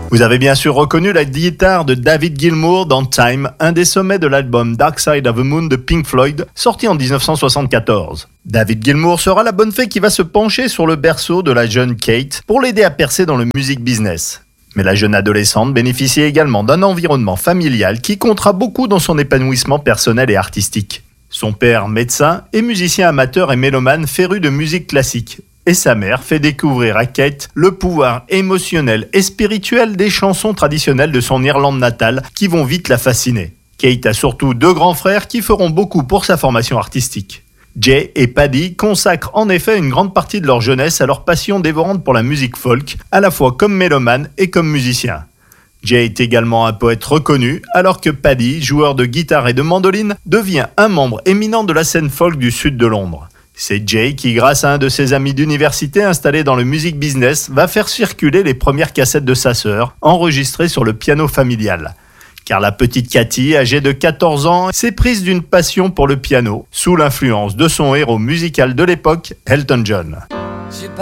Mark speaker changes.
Speaker 1: Vous avez bien sûr reconnu la guitare de David Gilmour dans Time, un des sommets de l'album Dark Side of the Moon de Pink Floyd, sorti en 1974. David Gilmour sera la bonne fée qui va se pencher sur le berceau de la jeune Kate pour l'aider à percer dans le music business. Mais la jeune adolescente bénéficie également d'un environnement familial qui comptera beaucoup dans son épanouissement personnel et artistique. Son père, médecin, est musicien amateur et mélomane féru de musique classique. Et sa mère fait découvrir à Kate le pouvoir émotionnel et spirituel des chansons traditionnelles de son Irlande natale qui vont vite la fasciner. Kate a surtout 2 grands frères qui feront beaucoup pour sa formation artistique. Jay et Paddy consacrent en effet une grande partie de leur jeunesse à leur passion dévorante pour la musique folk, à la fois comme mélomane et comme musicien. Jay est également un poète reconnu, alors que Paddy, joueur de guitare et de mandoline, devient un membre éminent de la scène folk du sud de Londres. C'est Jay qui, grâce à un de ses amis d'université installé dans le music business, va faire circuler les premières cassettes de sa sœur, enregistrées sur le piano familial. Car la petite Cathy, âgée de 14 ans, s'est prise d'une passion pour le piano, sous l'influence de son héros musical de l'époque, Elton John.